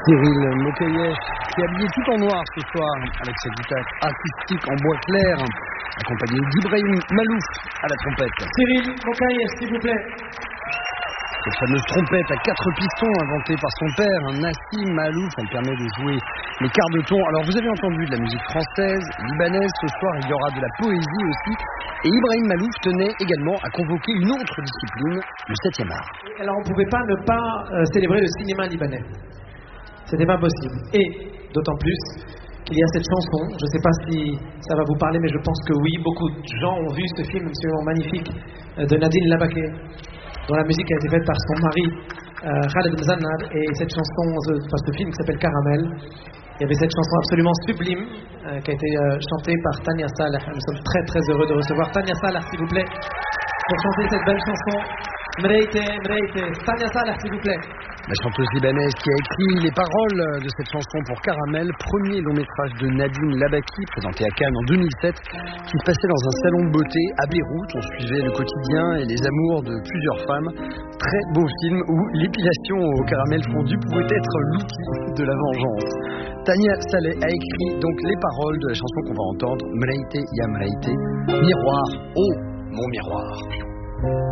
Cyril Mokayesh, qui est habillé tout en noir ce soir avec sa guitare acoustique en bois clair, accompagné d'Ibrahim Malouf à la trompette. Cyril Mokayesh, s'il vous plaît. Cette fameuse trompette à 4 pistons inventée par son père, Nassim Malouf, elle permet de jouer les quarts de ton. Alors vous avez entendu de la musique française, libanaise, ce soir il y aura de la poésie aussi. Et Ibrahim Malouf tenait également à convoquer une autre discipline, le 7e art. Alors on ne pouvait pas ne pas célébrer le cinéma libanais. C'était pas possible. Et d'autant plus qu'il y a cette chanson, je ne sais pas si ça va vous parler, mais je pense que oui, beaucoup de gens ont vu ce film absolument magnifique de Nadine Labake, dont la musique a été faite par son mari Khaled Mzannad, et cette chanson, ce film qui s'appelle Caramel, il y avait cette chanson absolument sublime qui a été chantée par Tania Salah. Nous sommes très très heureux de recevoir Tania Salah, s'il vous plaît, pour chanter cette belle chanson. Mreite, Tania Salah, s'il vous plaît. La chanteuse libanaise qui a écrit les paroles de cette chanson pour Caramel, premier long métrage de Nadine Labaki, présenté à Cannes en 2007, qui se passait dans un salon de beauté à Beyrouth. On suivait le quotidien et les amours de plusieurs femmes. Très beau film où l'épilation au caramel fondu pouvait être l'outil de la vengeance. Tania Saleh a écrit donc les paroles de la chanson qu'on va entendre, Mreite Ya Mreite, miroir, oh mon miroir.